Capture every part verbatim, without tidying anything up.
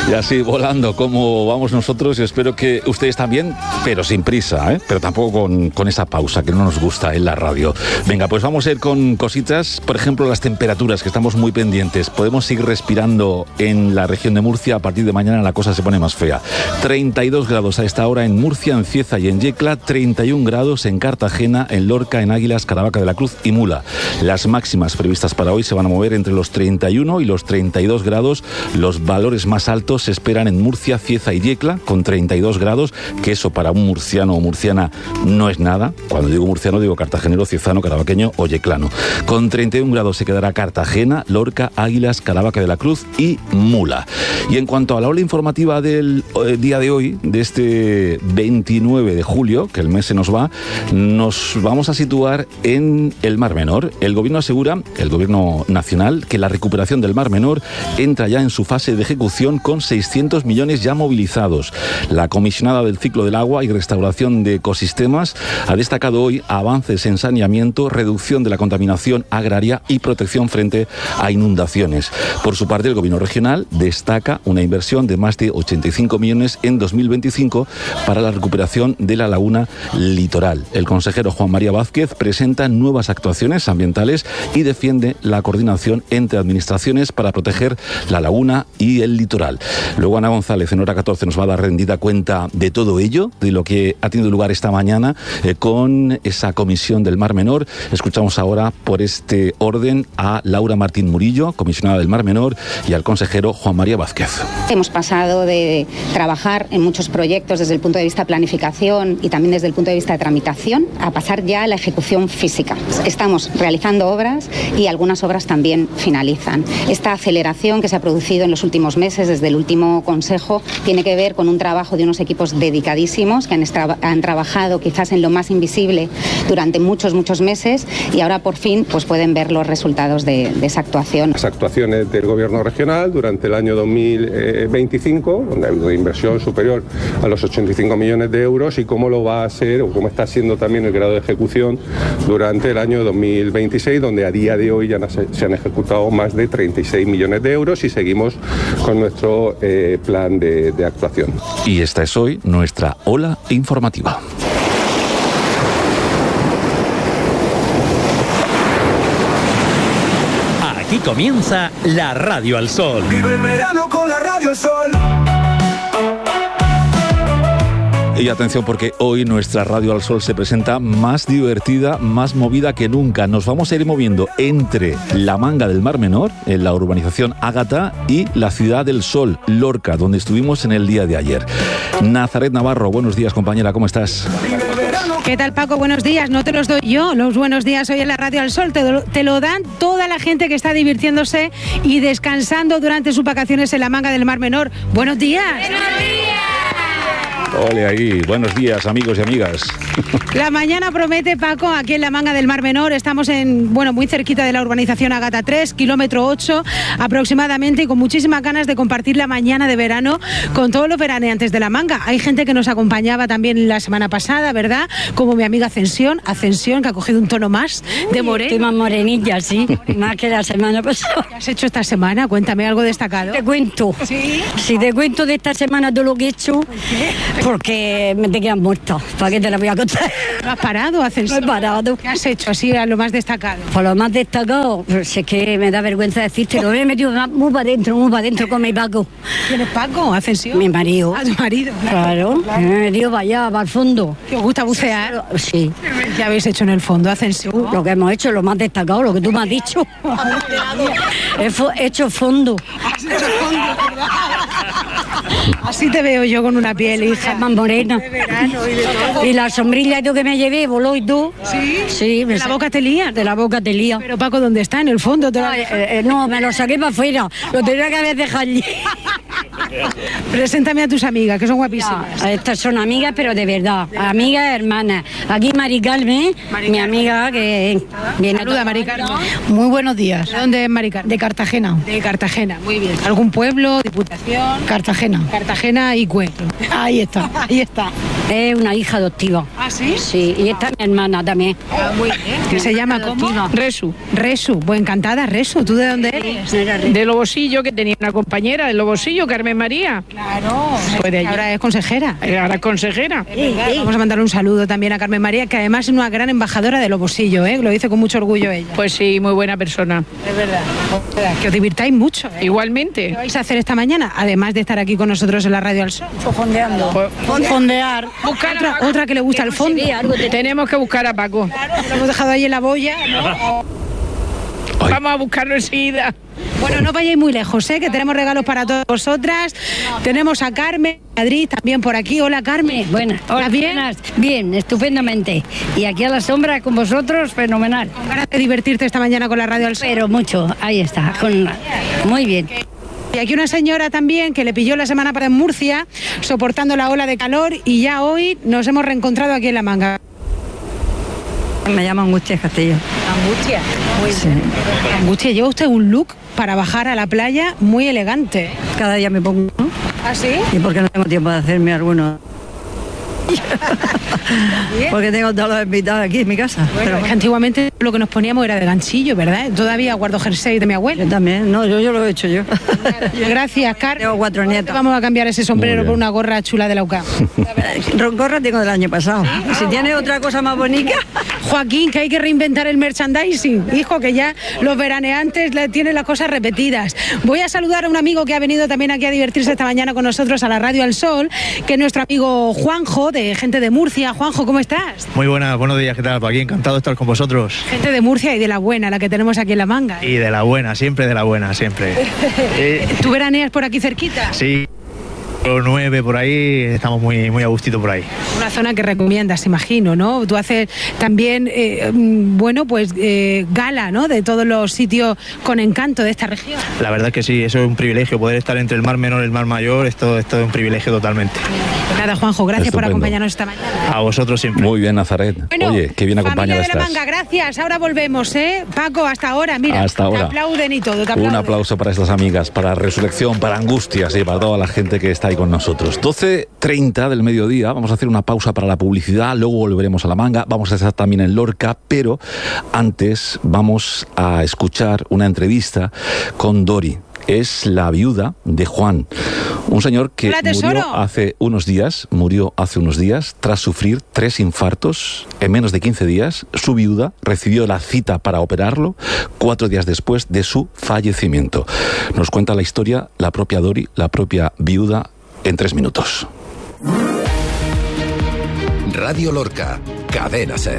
Y así volando como vamos nosotros, y espero que ustedes también, pero sin prisa, ¿eh? Pero tampoco con, con esa pausa que no nos gusta en la radio. Venga, pues vamos a ir con cositas, por ejemplo, las temperaturas, que estamos muy pendientes. Podemos seguir respirando en la región de Murcia. A partir de mañana la cosa se pone más fea. treinta y dos grados a esta hora en Murcia, en Cieza y en Yecla, treinta y un grados en Cartagena, en Lorca, en Águilas, Caravaca de la Cruz y Mula. Las máximas previstas para hoy se van a mover entre los treinta y uno y los treinta y dos grados. Los valores más altos se esperan en Murcia, Cieza y Yecla, con treinta y dos grados, que eso para un murciano o murciana no es nada. Cuando digo murciano digo cartagenero, ciezano, caravaqueño o yeclano. Con treinta y un grados se quedará Cartagena, Lorca, Águilas, Caravaca de la Cruz y Mula. Y en cuanto a la ola informativa del eh, día de hoy, de este veintinueve de julio, que el mes se nos va, nos vamos a situar en el Mar Menor. El gobierno asegura, el gobierno nacional, que la recuperación del Mar Menor entra ya en su fase de ejecución con seiscientos millones ya movilizados. La comisionada del ciclo del agua y restauración de ecosistemas ha destacado hoy avances en saneamiento, reducción de la contaminación agraria y protección frente a inundaciones. Por su parte, el gobierno regional destaca una inversión de más de ochenta y cinco millones en dos mil veinticinco para la recuperación de la laguna litoral. El consejero Juan María Vázquez presenta nuevas actuaciones ambientales y defiende la coordinación entre administraciones para proteger la laguna y el litoral. Luego Ana González en hora catorce nos va a dar rendida cuenta de todo ello, de lo que ha tenido lugar esta mañana eh, con esa comisión del Mar Menor. Escuchamos ahora por este orden a Laura Martín Murillo, comisionada del Mar Menor, y al consejero Juan María Vázquez. Hemos pasado de trabajar en muchos proyectos desde el punto de vista de planificación y también desde el punto de vista de tramitación a pasar ya a la ejecución física. Estamos realizando obras y algunas obras también finalizan. Esta aceleración que se ha producido en los últimos meses desde el último Consejo tiene que ver con un trabajo de unos equipos dedicadísimos que han, estra- han trabajado quizás en lo más invisible durante muchos, muchos meses y ahora por fin pues pueden ver los resultados de, de esa actuación. Las actuaciones del Gobierno regional durante el año dos mil veinticinco, donde hay una inversión superior a los ochenta y cinco millones de euros, y cómo lo va a hacer o cómo está siendo también el grado de ejecución durante el año dos mil veintiséis, donde a día de hoy ya se han ejecutado más de treinta y seis millones de euros y seguimos con nuestro eh, plan de, de actuación. Y esta es hoy nuestra ola informativa. Aquí comienza la Radio al Sol. Vive el verano con la Radio al Sol. Y atención, porque hoy nuestra Radio al Sol se presenta más divertida, más movida que nunca. Nos vamos a ir moviendo entre la Manga del Mar Menor, en la urbanización Ágata, y la Ciudad del Sol, Lorca, donde estuvimos en el día de ayer. Nazaret Navarro, buenos días, compañera, ¿cómo estás? ¿Qué tal, Paco? Buenos días. No te los doy yo, los buenos días hoy en la Radio al Sol. Te lo, te lo dan toda la gente que está divirtiéndose y descansando durante sus vacaciones en la Manga del Mar Menor. ¡Buenos días! ¡Buenos días! Ole ahí, buenos días, amigos y amigas. La mañana promete, Paco, aquí en la Manga del Mar Menor. Estamos en, bueno, muy cerquita de la urbanización Ágata tres, kilómetro ocho aproximadamente, y con muchísimas ganas de compartir la mañana de verano con todos los veraneantes de la Manga. Hay gente que nos acompañaba también la semana pasada, ¿verdad? Como mi amiga Ascensión, Ascensión, que ha cogido un tono más de moreno. Estoy más morenilla, sí, más que la semana pasada. ¿Qué has hecho esta semana? Cuéntame algo destacado. Te cuento. ¿Sí? Si te cuento de esta semana todo lo que he hecho, porque me te quedas muerta. ¿Para qué te la voy a contar? ¿No has parado, Ascensión? No he parado. ¿Qué has hecho así a lo más destacado? Por lo más destacado, pues es que me da vergüenza decirte, lo he metido muy para adentro, muy para adentro con mi Paco. ¿Quién es Paco, Ascensión? Mi marido. Ah, tu marido. Claro, claro. Me he metido para allá, para el fondo. ¿Te gusta bucear? Sí. ¿Qué habéis hecho en el fondo, Ascensión? Lo que hemos hecho, lo más destacado, lo que tú me has dicho. He fo- hecho fondo. ¿Has hecho fondo, verdad? Así te veo yo con una piel, hija. Más morena. De verano y de todo. Y la sombrilla y tú que me llevé, voló y tú. ¿Sí? Sí. ¿De la boca te lía? De la boca te lía. Pero Paco, ¿dónde está? ¿En el fondo? ¿Te lo has No, dejado? eh, eh, no, me lo saqué para afuera. Lo tenía que haber dejado allí. Preséntame a tus amigas, que son guapísimas. Ya, estas son amigas, pero de verdad. Amigas, hermanas. Aquí Mari Carmen, Mari mi Carmen. amiga que viene. Saluda, a Mari Carmen. Muy buenos días. ¿De dónde es Mari Carmen? De Cartagena. De Cartagena, muy bien. ¿Algún pueblo, diputación? Cartagena. Cartagena y Cue. Ahí está. Ahí está. Es una hija adoptiva. ¿Ah, sí? Sí, y esta es mi hermana también. Ah, muy bien. ¿Que se llama cómo? Resu. Resu. Pues encantada, Resu. ¿Tú de dónde eres? De Lobosillo, que tenía una compañera de Lobosillo, Carmen María. Claro. Pues de allí. Ahora es consejera. Ahora es consejera. Vamos a mandarle un saludo también a Carmen María, que además es una gran embajadora de Lobosillo, ¿eh? Lo dice con mucho orgullo ella. Pues sí, muy buena persona. Es verdad. Que os divirtáis mucho, ¿eh? Igualmente. ¿Qué vais a hacer esta mañana? Además de estar aquí con nosotros en la Radio al Sol. Fondeando. Pues, Fondear. buscar Otra, a otra que le gusta al fondo. Tenemos que buscar a Paco. Claro, lo hemos dejado ahí en la boya, ¿no? Ay. Vamos a buscarlo enseguida. Bueno, no vayáis muy lejos, ¿eh? Que tenemos regalos para todas vosotras. Tenemos a Carmen, Madrid también por aquí. Hola, Carmen. Buenas. ¿Estás bien? Buenas. Bien, estupendamente. Y aquí a la sombra con vosotros, fenomenal. Con ganas de divertirte esta mañana con la Radio al Sol. Pero mucho, ahí está. Con... Muy bien. Y aquí una señora también que le pilló la semana para en Murcia, soportando la ola de calor, y ya hoy nos hemos reencontrado aquí en La Manga. Me llamo Angustia Castillo. Angustia. Muy Sí. bien. Angustia, lleva usted un look para bajar a la playa muy elegante. Cada día me pongo, ¿no? ¿Ah, sí? Y porque no tengo tiempo de hacerme alguno. Porque tengo todos los invitados aquí en mi casa. Bueno, Pero es que antiguamente lo que nos poníamos era de ganchillo, ¿verdad? Todavía guardo jersey de mi abuelo. yo también, no, yo, yo lo he hecho yo. Gracias, Carmen. Tengo cuatro nietos. Vamos a cambiar ese Muy sombrero bien. por una gorra chula de la U C A M. Roncorra tengo del año pasado. Si tiene otra cosa más bonita. Joaquín, que hay que reinventar el merchandising. Hijo, que ya los veraneantes le tienen las cosas repetidas. Voy a saludar a un amigo que ha venido también aquí a divertirse esta mañana con nosotros a la Radio al Sol, que es nuestro amigo Juanjo, de Gente de Murcia. Juanjo, ¿cómo estás? Muy buenas, buenos días, ¿qué tal? Por aquí, encantado de estar con vosotros. Gente de Murcia y de la buena, la que tenemos aquí en La Manga. Y de la buena, siempre de la buena, siempre. Eh, ¿Tú veraneas por aquí cerquita? sí, nueve por ahí, estamos muy, muy a gustito por ahí. Una zona que recomiendas, imagino, ¿no? Tú haces también, eh, mm, bueno, pues eh, gala, ¿no? De todos los sitios con encanto de esta región. La verdad es que sí, eso es un privilegio, poder estar entre el Mar Menor y el Mar Mayor, esto, esto es un privilegio totalmente. Pues nada, Juanjo, gracias por Estupendo. acompañarnos esta mañana. A vosotros siempre. Muy bien, Nazaret. Bueno, Oye, qué bien acompañada familia de La estás. Manga, gracias. Ahora volvemos, ¿eh? Paco, hasta ahora, mira. Hasta ahora. Te aplauden y todo, te aplauden. Un aplauso para estas amigas, para Resurrección, para Angustias y para toda la gente que está ahí con nosotros. doce treinta del mediodía, vamos a hacer una pausa para la publicidad, luego volveremos a La Manga, vamos a estar también en Lorca, pero antes vamos a escuchar una entrevista con Dori. Es la viuda de Juan, un señor que Hola, tesoro. murió hace unos días, murió hace unos días tras sufrir tres infartos en menos de quince días. Su viuda recibió la cita para operarlo cuatro días después de su fallecimiento. Nos cuenta la historia la propia Dori, la propia viuda, en tres minutos. Radio Lorca, Cadena Ser.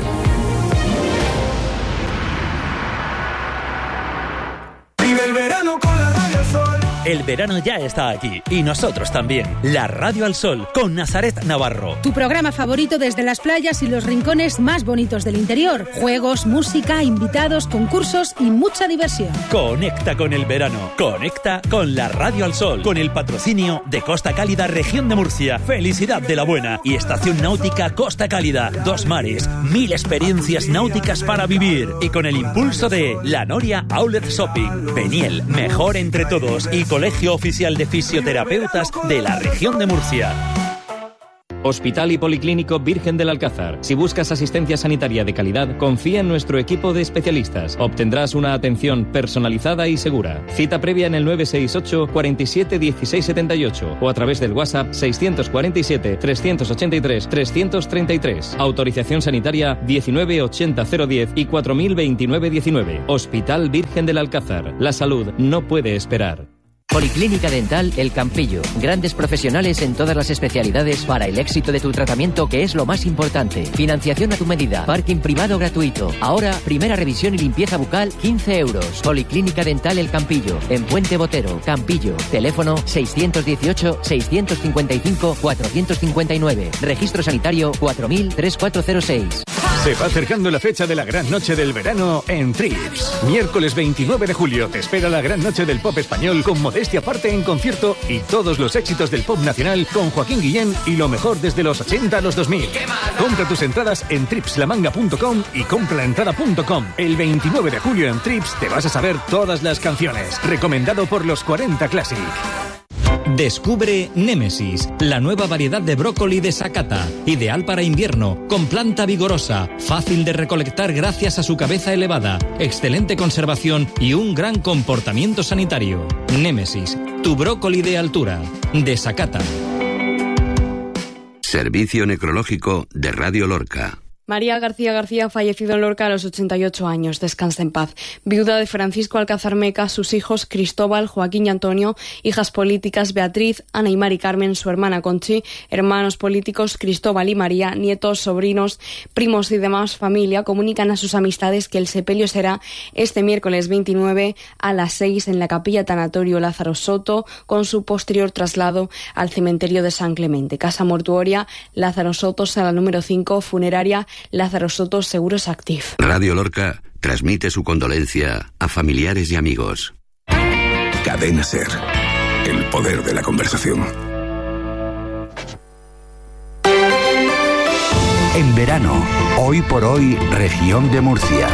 Vive el verano con la Radio Sol. El verano ya está aquí y nosotros también. La Radio al Sol con Nazaret Navarro. Tu programa favorito desde las playas y los rincones más bonitos del interior. Juegos, música, invitados, concursos y mucha diversión. Conecta con el verano. Conecta con la Radio al Sol. Con el patrocinio de Costa Cálida, Región de Murcia. Felicidad de la Buena. Y Estación Náutica Costa Cálida. Dos mares. Mil experiencias náuticas para vivir. Y con el impulso de La Noria Outlet Shopping. Peniel, mejor entre todos. Y Colegio Oficial de Fisioterapeutas de la Región de Murcia. Hospital y Policlínico Virgen del Alcázar. Si buscas asistencia sanitaria de calidad, confía en nuestro equipo de especialistas. Obtendrás una atención personalizada y segura. Cita previa en el nueve seis ocho, cuarenta y siete, dieciséis setenta y ocho o a través del WhatsApp seiscientos cuarenta y siete, trescientos ochenta y tres, trescientos treinta y tres. Autorización sanitaria diecinueve ochenta cero diez y cuatro mil veintinueve diecinueve. Hospital Virgen del Alcázar. La salud no puede esperar. Policlínica Dental El Campillo. Grandes profesionales en todas las especialidades para el éxito de tu tratamiento, que es lo más importante. Financiación a tu medida. Parking privado gratuito. Ahora, primera revisión y limpieza bucal, quince euros. Policlínica Dental El Campillo. En Puente Botero, Campillo. Teléfono seiscientos dieciocho, seiscientos cincuenta y cinco, cuatrocientos cincuenta y nueve. Registro sanitario cuatro mil, tres cuatro cero seis. Se va acercando la fecha de la gran noche del verano en Trips. Miércoles veintinueve de julio te espera la gran noche del pop español con Modestia Aparte en concierto y todos los éxitos del pop nacional con Joaquín Guillén y lo mejor desde los ochenta a los dos mil. Compra tus entradas en trips la manga punto com y compralaentrada punto com. El veintinueve de julio en Trips te vas a saber todas las canciones. Recomendado por los cuarenta Classic. Descubre Némesis, la nueva variedad de brócoli de Sakata, ideal para invierno, con planta vigorosa, fácil de recolectar gracias a su cabeza elevada, excelente conservación y un gran comportamiento sanitario. Némesis, tu brócoli de altura, de Sakata. Servicio Necrológico de Radio Lorca. María García García, fallecido en Lorca a los ochenta y ocho años. Descansa en paz. Viuda de Francisco Alcázar Meca, sus hijos Cristóbal, Joaquín y Antonio, hijas políticas Beatriz, Ana y Mari Carmen, su hermana Conchi, hermanos políticos Cristóbal y María, nietos, sobrinos, primos y demás familia, comunican a sus amistades que el sepelio será este miércoles veintinueve a las seis en la capilla Tanatorio Lázaro Soto, con su posterior traslado al cementerio de San Clemente. Casa mortuoria Lázaro Soto, sala número cinco, funeraria Lázaro Soto Seguros Actif. Radio Lorca transmite su condolencia a familiares y amigos. Cadena SER. El poder de la conversación. En verano, hoy por hoy, región de Murcia.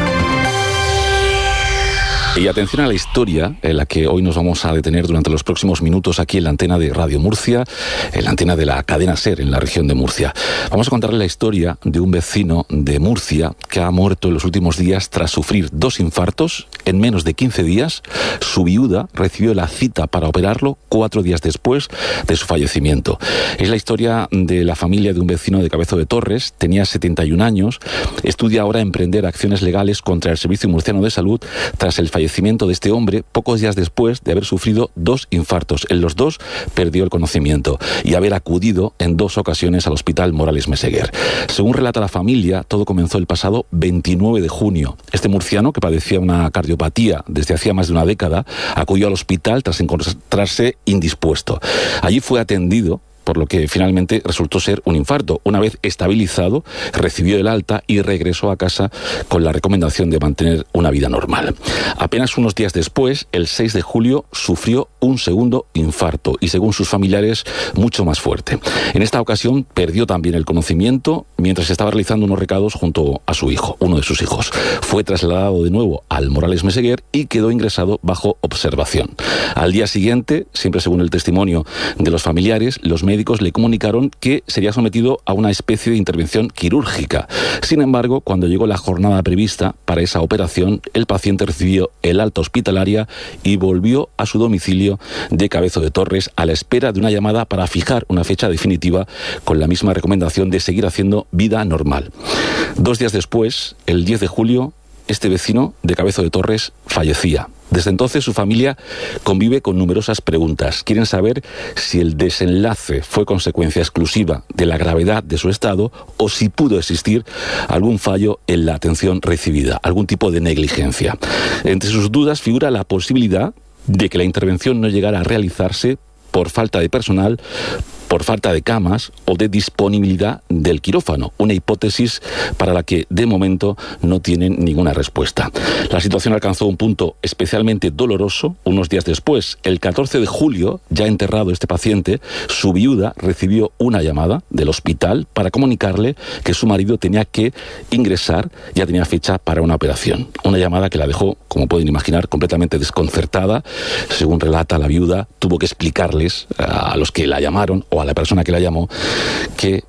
Y atención a la historia en la que hoy nos vamos a detener durante los próximos minutos aquí en la antena de Radio Murcia, en la antena de la cadena SER en la región de Murcia. Vamos a contarle la historia de un vecino de Murcia que ha muerto en los últimos días tras sufrir dos infartos en menos de quince días. Su viuda recibió la cita para operarlo cuatro días después de su fallecimiento. Es la historia de la familia de un vecino de Cabezo de Torres. Tenía setenta y un años, estudia ahora emprender acciones legales contra el Servicio Murciano de Salud tras el fallecimiento fallecimiento de este hombre pocos días después de haber sufrido dos infartos. En los dos perdió el conocimiento y haber acudido en dos ocasiones al Hospital Morales Meseguer. Según relata la familia, todo comenzó el pasado veintinueve de junio. Este murciano, que padecía una cardiopatía desde hacía más de una década, acudió al hospital tras encontrarse indispuesto. Allí fue atendido, por lo que finalmente resultó ser un infarto. Una vez estabilizado, recibió el alta y regresó a casa con la recomendación de mantener una vida normal. Apenas unos días después, el seis de julio, sufrió un segundo infarto y, según sus familiares, mucho más fuerte. En esta ocasión perdió también el conocimiento mientras estaba realizando unos recados junto a su hijo, uno de sus hijos. Fue trasladado de nuevo al Morales Meseguer y quedó ingresado bajo observación. Al día siguiente, siempre según el testimonio de los familiares, los médicos le comunicaron que sería sometido a una especie de intervención quirúrgica. Sin embargo, cuando llegó la jornada prevista para esa operación, el paciente recibió el alta hospitalaria y volvió a su domicilio de Cabezo de Torres a la espera de una llamada para fijar una fecha definitiva con la misma recomendación de seguir haciendo vida normal. Dos días después, el diez de julio, este vecino de Cabezo de Torres fallecía. Desde entonces su familia convive con numerosas preguntas. Quieren saber si el desenlace fue consecuencia exclusiva de la gravedad de su estado o si pudo existir algún fallo en la atención recibida, algún tipo de negligencia. Entre sus dudas figura la posibilidad de que la intervención no llegara a realizarse por falta de personal, por falta de camas o de disponibilidad del quirófano, una hipótesis para la que de momento no tienen ninguna respuesta. La situación alcanzó un punto especialmente doloroso unos días después. El catorce de julio, ya enterrado este paciente, su viuda recibió una llamada del hospital para comunicarle que su marido tenía que ingresar, ya tenía fecha para una operación. Una llamada que la dejó, como pueden imaginar, completamente desconcertada. Según relata la viuda, tuvo que explicarles a los que la llamaron o a la persona que la llamó que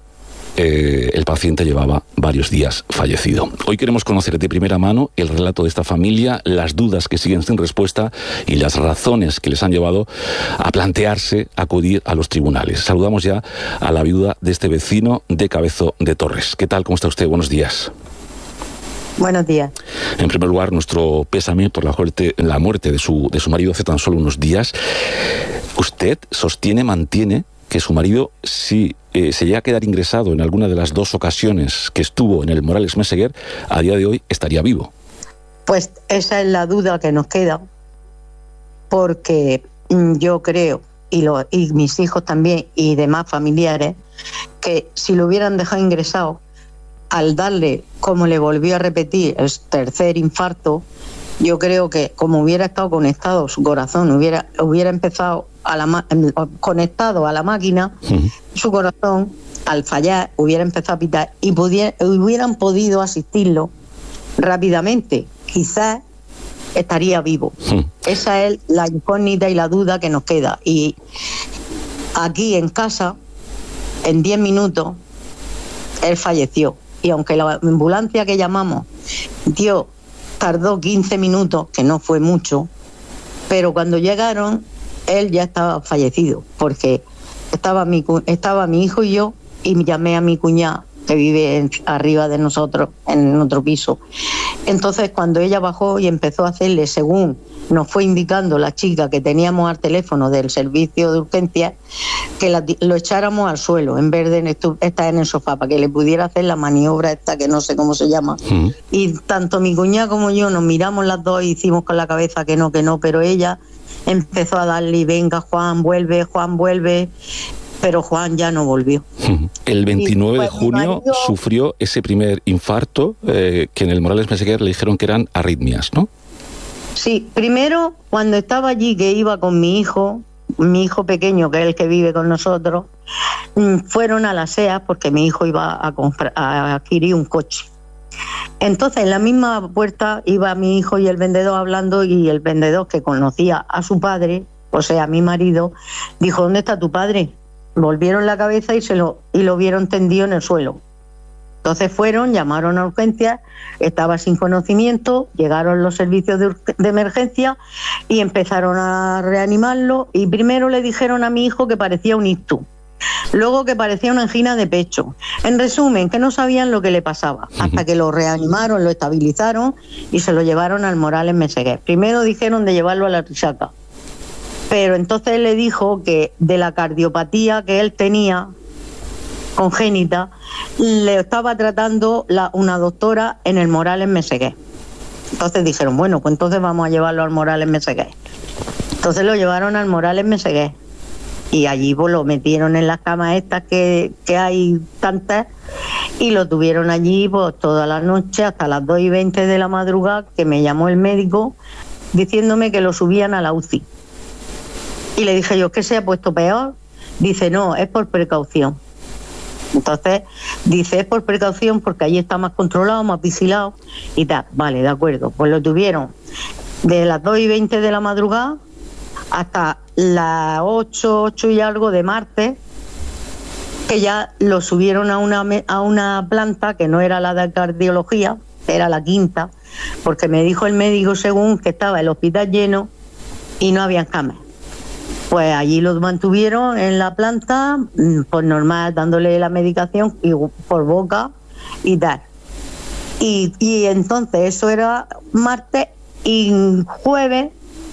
eh, el paciente llevaba varios días fallecido. Hoy queremos conocer de primera mano el relato de esta familia, las dudas que siguen sin respuesta y las razones que les han llevado a plantearse acudir a los tribunales. Saludamos ya a la viuda de este vecino de Cabezo de Torres. ¿Qué tal? ¿Cómo está usted? Buenos días. Buenos días. En primer lugar, nuestro pésame por la muerte, la muerte de su, de su marido hace tan solo unos días. Usted sostiene, mantiene que su marido, si eh, se llega a quedar ingresado en alguna de las dos ocasiones que estuvo en el Morales Meseguer, a día de hoy estaría vivo. Pues esa es la duda que nos queda, porque yo creo, y, lo, y mis hijos también, y demás familiares, que si lo hubieran dejado ingresado, al darle, como le volvió a repetir, el tercer infarto, yo creo que como hubiera estado conectado su corazón, hubiera, hubiera empezado a la conectado a la máquina, uh-huh. su corazón al fallar hubiera empezado a pitar y pudiera, hubieran podido asistirlo rápidamente, quizás estaría vivo. Uh-huh. Esa es la incógnita y la duda que nos queda, y aquí en casa, en diez minutos, él falleció. Y aunque la ambulancia que llamamos, Dios, tardó quince minutos, que no fue mucho, pero cuando llegaron, él ya estaba fallecido, porque estaba mi, estaba mi hijo y yo, y llamé a mi cuñada, que vive en, arriba de nosotros, en otro piso. Entonces, cuando ella bajó y empezó a hacerle, según nos fue indicando la chica que teníamos al teléfono del servicio de urgencias, que la, lo echáramos al suelo en vez de estar en el sofá, para que le pudiera hacer la maniobra esta que no sé cómo se llama. Mm. Y tanto mi cuñada como yo nos miramos las dos y hicimos con la cabeza que no, que no, pero ella empezó a darle, venga Juan, vuelve, Juan, vuelve, pero Juan ya no volvió. El veintinueve pues, de junio marido... sufrió ese primer infarto, eh, que en el Morales Meseguer le dijeron que eran arritmias, ¿no? Sí, primero cuando estaba allí, que iba con mi hijo, mi hijo pequeño, que es el que vive con nosotros, fueron a la S E A porque mi hijo iba a, comprar, a adquirir un coche. Entonces en la misma puerta iba mi hijo y el vendedor hablando, y el vendedor, que conocía a su padre, o sea, a mi marido, dijo, ¿dónde está tu padre? Volvieron la cabeza y, se lo, y lo vieron tendido en el suelo. Entonces fueron, llamaron a urgencias, estaba sin conocimiento, llegaron los servicios de, de emergencia y empezaron a reanimarlo, y primero le dijeron a mi hijo que parecía un ictus, luego que parecía una angina de pecho. En resumen, que no sabían lo que le pasaba, hasta que lo reanimaron, lo estabilizaron y se lo llevaron al Morales Meseguer. Primero dijeron de llevarlo a la Risaca, pero entonces él le dijo que de la cardiopatía que él tenía congénita, le estaba tratando la, una doctora en el Morales Meseguer. Entonces dijeron, bueno, pues entonces vamos a llevarlo al Morales Meseguer. Entonces lo llevaron al Morales Meseguer y allí pues lo metieron en las camas estas que, que hay tantas, y lo tuvieron allí pues toda la noche hasta las dos y veinte de la madrugada, que me llamó el médico diciéndome que lo subían a la U C I. Y le dije yo, ¿qué se ha puesto peor? Dice, no, es por precaución. Entonces dice, es por precaución porque allí está más controlado, más vigilado y tal. Vale, de acuerdo. Pues lo tuvieron de las dos y veinte de la madrugada hasta las ocho, ocho y algo de martes, que ya lo subieron a una, a una planta que no era la de cardiología, era la quinta, porque me dijo el médico, según, que estaba el hospital lleno y no había camas. Pues allí los mantuvieron en la planta, pues normal, dándole la medicación y por boca y tal. Y, y entonces eso era martes, y jueves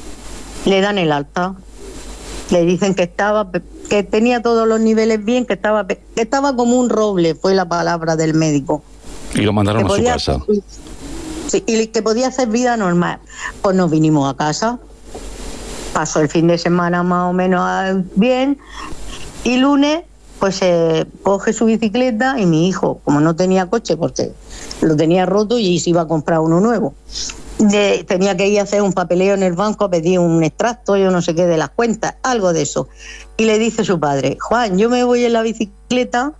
le dan el alta. Le dicen que estaba, que tenía todos los niveles bien, que estaba, que estaba como un roble, fue la palabra del médico. Y lo mandaron a su casa. Sí, y que podía hacer vida normal. Pues nos vinimos a casa. Pasó el fin de semana más o menos bien, y lunes pues se eh, coge su bicicleta, y mi hijo, como no tenía coche porque lo tenía roto y se iba a comprar uno nuevo, de, tenía que ir a hacer un papeleo en el banco a pedir un extracto, yo no sé qué, de las cuentas, algo de eso, y le dice su padre, Juan, yo me voy en la bicicleta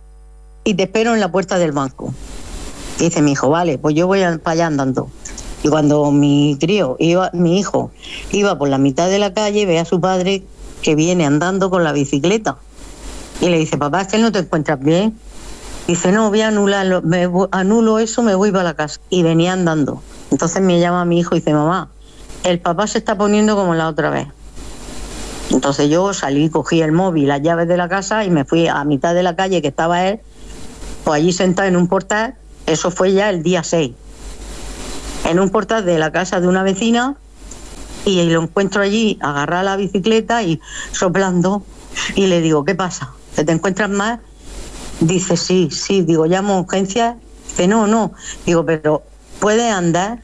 y te espero en la puerta del banco. Y dice mi hijo, vale, pues yo voy a, para allá andando. Y cuando mi crío, iba, mi hijo, iba por la mitad de la calle, ve a su padre que viene andando con la bicicleta. Y le dice, papá, ¿es que no te encuentras bien? Dice, no, voy a anularlo, me anulo eso, me voy para la casa. Y venía andando. Entonces me llama mi hijo y dice, mamá, el papá se está poniendo como la otra vez. Entonces yo salí, cogí el móvil, las llaves de la casa, y me fui a mitad de la calle que estaba él, pues allí sentado en un portal. Eso fue ya el día seis. En un portal de la casa de una vecina, y lo encuentro allí, agarrar la bicicleta y soplando, y le digo, ¿qué pasa? ¿Que te encuentras mal? Dice, sí, sí. Digo, llamo a urgencias. Dice, no, no. Digo, pero ¿puede andar?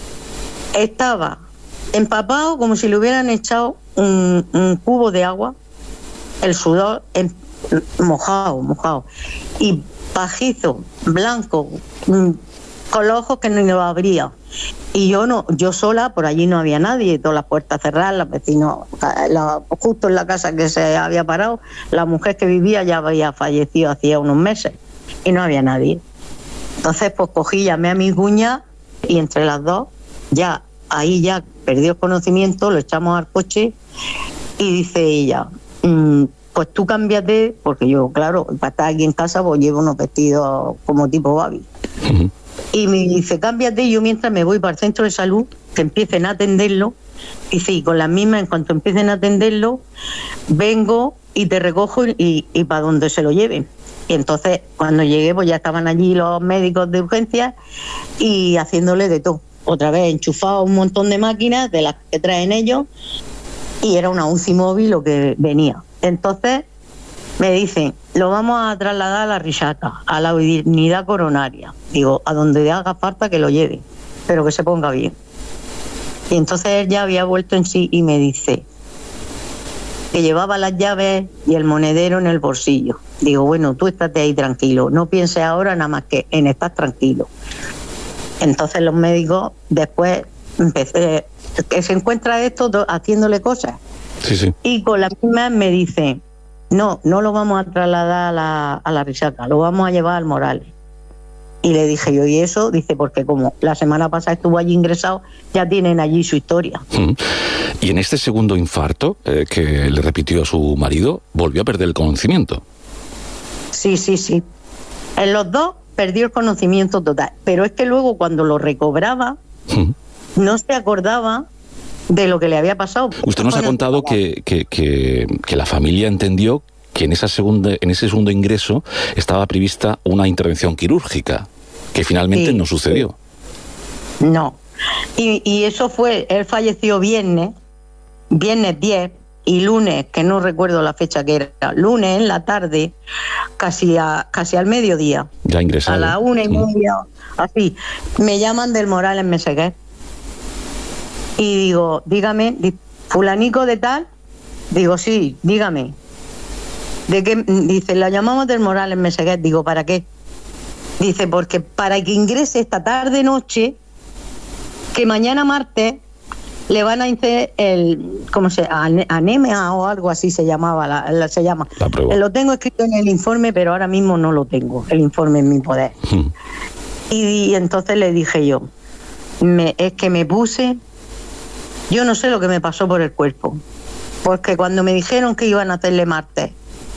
Estaba empapado como si le hubieran echado un, un cubo de agua, el sudor en, mojado, mojado, y pajizo, blanco, con los ojos que no lo abría. Y yo no, yo sola, por allí no había nadie, todas las puertas cerradas, los vecinos, la, justo en la casa que se había parado, la mujer que vivía ya había fallecido hacía unos meses y no había nadie. Entonces pues cogí, llamé a mi cuñada, y entre las dos, ya ahí ya perdió el conocimiento, lo echamos al coche, y dice ella, mmm, pues tú cámbiate, porque yo, claro, para estar aquí en casa, pues llevo unos vestidos como tipo Babi. Uh-huh. Y me dice, cámbiate, y yo mientras me voy para el centro de salud, que empiecen a atenderlo, y sí, con las mismas, en cuanto empiecen a atenderlo, vengo y te recojo y, y para donde se lo lleven. Y entonces, cuando llegué, pues ya estaban allí los médicos de urgencias y haciéndole de todo. Otra vez enchufado un montón de máquinas de las que traen ellos, y era una U C I móvil lo que venía. Entonces me dicen, lo vamos a trasladar a la Risata, a la unidad coronaria. Digo, a donde haga falta que lo lleve, pero que se ponga bien. Y entonces él ya había vuelto en sí y me dice que llevaba las llaves y el monedero en el bolsillo. Digo, bueno, tú estate ahí tranquilo, no pienses ahora nada más que en estar tranquilo. Entonces los médicos, después empecé, que se encuentra esto haciéndole cosas. Sí, sí. Y con la misma me dicen, no, no lo vamos a trasladar a la, a la Risata, lo vamos a llevar al Morales. Y le dije yo, ¿y eso? Dice, porque como la semana pasada estuvo allí ingresado, ya tienen allí su historia. Mm. Y en este segundo infarto eh, que le repitió a su marido, volvió a perder el conocimiento. Sí, sí, sí. En los dos perdió el conocimiento total. Pero es que luego cuando lo recobraba, mm. no se acordaba de lo que le había pasado. Usted nos ha contado que, que, que, que la familia entendió que en, esa segunda, en ese segundo ingreso estaba prevista una intervención quirúrgica, que finalmente sí, no sucedió. Sí. No. Y, y eso fue, él falleció viernes, viernes diez, y lunes, que no recuerdo la fecha que era, lunes en la tarde, casi, a, casi al mediodía. Ya ingresado. A la una y media, así. Me llaman del Morales Meseguer. Y digo, dígame, fulanico de tal, digo, sí, dígame. ¿De qué? Dice, la llamamos del Morales Meseguer. Digo, ¿para qué? Dice, porque para que ingrese esta tarde noche, que mañana martes le van a hacer el, ¿cómo se llama? Anemia o algo así se llamaba, la, la, se llama. La prueba. Lo tengo escrito en el informe, pero ahora mismo no lo tengo, el informe en mi poder. Hmm. Y, y entonces le dije yo, me, es que me puse, yo no sé lo que me pasó por el cuerpo, porque cuando me dijeron que iban a hacerle martes,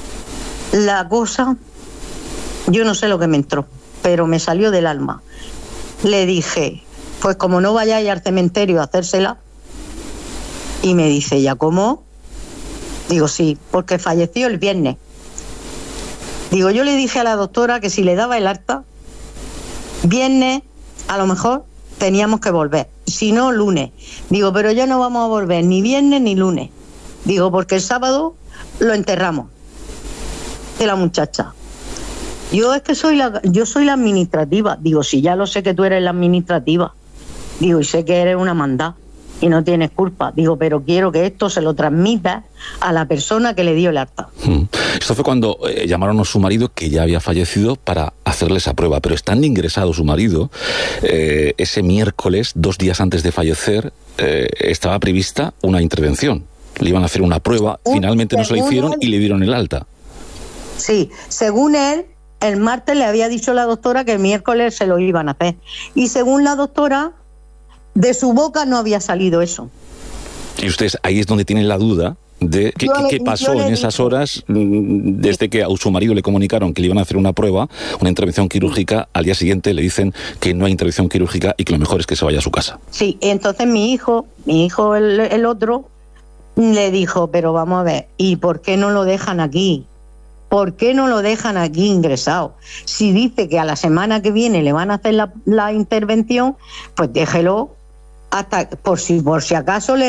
la cosa, yo no sé lo que me entró, pero me salió del alma. Le dije, pues como no vayáis al cementerio a hacérsela. Y me dice, ¿ya cómo? Digo, sí, porque falleció el viernes. Digo, yo le dije a la doctora que si le daba el alta, viernes a lo mejor teníamos que volver, si no lunes. Digo, pero ya no vamos a volver ni viernes ni lunes. Digo, porque el sábado lo enterramos. De la muchacha. Yo es que soy la, yo soy la administrativa. Digo, si ya lo sé que tú eres la administrativa. Digo, y sé que eres una mandada y no tienes culpa. Digo, pero quiero que esto se lo transmita a la persona que le dio el acta. Hmm. Esto fue cuando eh, llamaron a su marido, que ya había fallecido, para hacerle esa prueba. Pero estando ingresado su marido, eh, ese miércoles, dos días antes de fallecer, eh, estaba prevista una intervención. Le iban a hacer una prueba, uh, finalmente no se la hicieron y le dieron el alta. Sí, según él, el martes le había dicho la doctora que el miércoles se lo iban a hacer. Y según la doctora, de su boca no había salido eso. Y ustedes, ahí es donde tienen la duda de qué, qué, qué pasó en esas dije, horas desde que a su marido le comunicaron que le iban a hacer una prueba, una intervención quirúrgica. Al día siguiente le dicen que no hay intervención quirúrgica y que lo mejor es que se vaya a su casa. Sí, entonces mi hijo, mi hijo el, el otro, le dijo, pero vamos a ver, ¿y por qué no lo dejan aquí? ¿Por qué no lo dejan aquí ingresado? Si dice que a la semana que viene le van a hacer la, la intervención, pues déjelo hasta por si por si acaso le